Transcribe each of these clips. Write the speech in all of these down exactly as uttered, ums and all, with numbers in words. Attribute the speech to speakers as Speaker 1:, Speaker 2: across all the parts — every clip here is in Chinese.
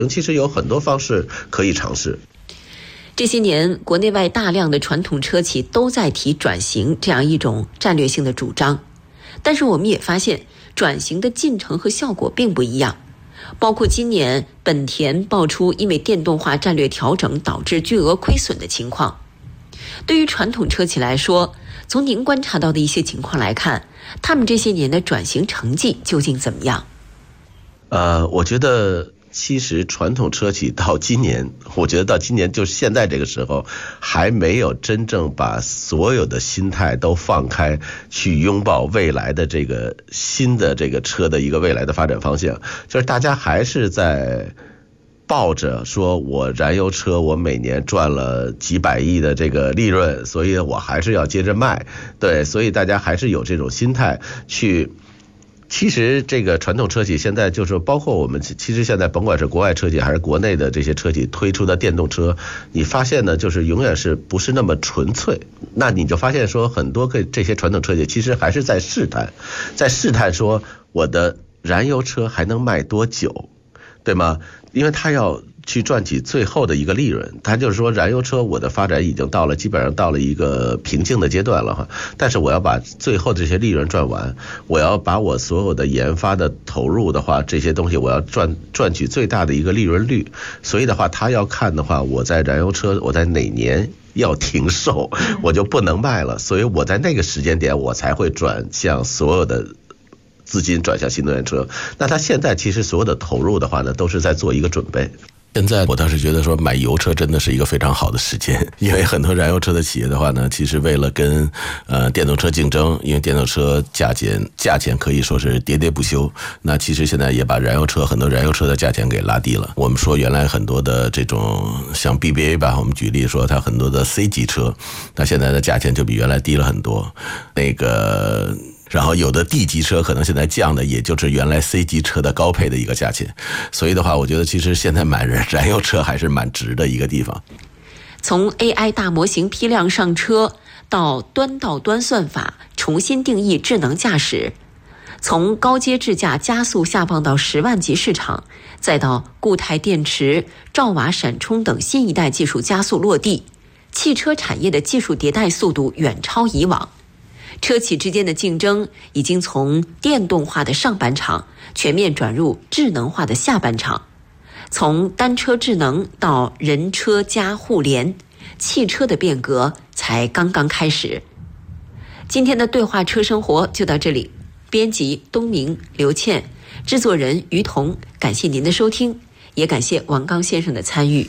Speaker 1: 其实有很多方式可以尝试。
Speaker 2: 这些年，国内外大量的传统车企都在提转型这样一种战略性的主张，但是我们也发现，转型的进程和效果并不一样。包括今年本田爆出因为电动化战略调整导致巨额亏损的情况。对于传统车企来说，从您观察到的一些情况来看，他们这些年的转型成绩究竟怎么样？
Speaker 1: 呃，我觉得其实传统车企到今年，我觉得到今年就是现在这个时候，还没有真正把所有的心态都放开，去拥抱未来的这个新的这个车的一个未来的发展方向。就是大家还是在抱着说我燃油车我每年赚了几百亿的这个利润，所以我还是要接着卖。对，所以大家还是有这种心态去。其实这个传统车企现在就是包括我们，其实现在甭管是国外车企还是国内的这些车企推出的电动车，你发现呢，就是永远是不是那么纯粹。那你就发现说很多个这些传统车企其实还是在试探，在试探说我的燃油车还能卖多久，对吗？因为他要去赚取最后的一个利润，他就是说燃油车我的发展已经到了基本上到了一个瓶颈的阶段了哈，但是我要把最后这些利润赚完，我要把我所有的研发的投入的话，这些东西我要赚赚取最大的一个利润率，所以的话他要看的话，我在燃油车我在哪年要停售，我就不能卖了，所以我在那个时间点我才会转向所有的资金转向新能源车。那他现在其实所有的投入的话呢，都是在做一个准备。
Speaker 3: 现在我倒是觉得说买油车真的是一个非常好的时间，因为很多燃油车的企业的话呢，其实为了跟呃电动车竞争，因为电动车价钱价钱可以说是喋喋不休，那其实现在也把燃油车很多燃油车的价钱给拉低了。我们说原来很多的这种像 B B A 吧，我们举例说它很多的 C 级车，那现在的价钱就比原来低了很多。那个然后有的 D 级车可能现在降的也就是原来 C 级车的高配的一个价钱，所以的话我觉得其实现在买燃油车还是蛮值的一个地方。
Speaker 2: 从 A I 大模型批量上车到端到端算法重新定义智能驾驶，从高阶智驾加速下放到十万级市场，再到固态电池、兆瓦闪充等新一代技术加速落地，汽车产业的技术迭代速度远超以往。车企之间的竞争已经从电动化的上半场全面转入智能化的下半场，从单车智能到人车加互联，汽车的变革才刚刚开始。今天的对话车生活就到这里，编辑东明、刘倩，制作人于彤，感谢您的收听，也感谢王刚先生的参与。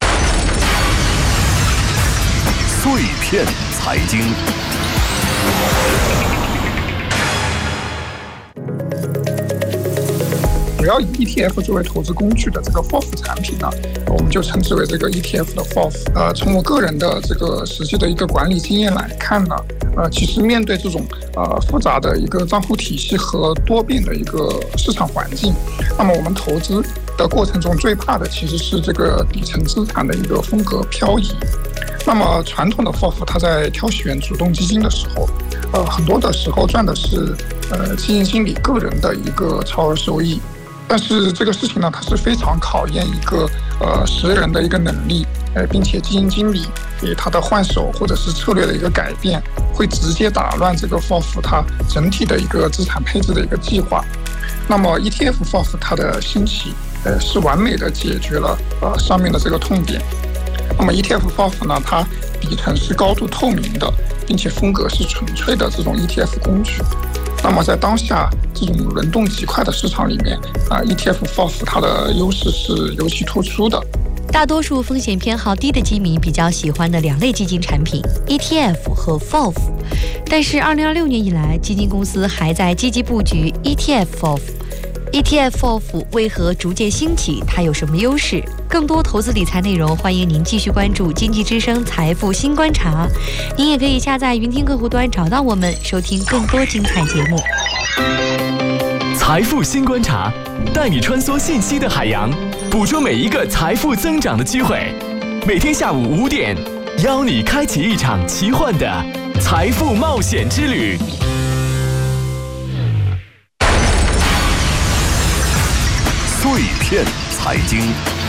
Speaker 4: 碎片财经，
Speaker 5: 主要以 E T F 作为投资工具的这个 F O F 产品呢，我们就称之为这个 E T F 的 F O F。呃，从我个人的这个实际的一个管理经验来看呢，呃，其实面对这种呃复杂的一个账户体系和多变的一个市场环境，那么我们投资的过程中最怕的其实是这个底层资产的一个风格漂移。那么传统的 F O F 它在挑选主动基金的时候，呃，很多的时候赚的是呃基金经理个人的一个超额收益。但是这个事情呢，它是非常考验一个呃识人的一个能力，呃，并且基金经理给他的换手或者是策略的一个改变，会直接打乱这个 F O F 它整体的一个资产配置的一个计划。那么 E T F F O F 它的兴起，呃，是完美的解决了呃上面的这个痛点。那么 E T F F O F 呢，它底层是高度透明的，并且风格是纯粹的这种 E T F 工具。那么在当下这种轮动极快的市场里面啊 ，E T F F O F 它的优势是尤其突出的。
Speaker 6: 大多数风险偏好低的基民比较喜欢的两类基金产品 E T F 和 F O F， 但是二零二六年以来，基金公司还在积极布局 E T F F O F。E T F F O F 为何逐渐兴起？它有什么优势？更多投资理财内容，欢迎您继续关注经济之声财富新观察。您也可以下载云听客户端找到我们，收听更多精彩节目。
Speaker 7: 财富新观察，带你穿梭信息的海洋，捕捉每一个财富增长的机会。每天下午五点，邀你开启一场奇幻的财富冒险之旅。
Speaker 4: 碎片财经。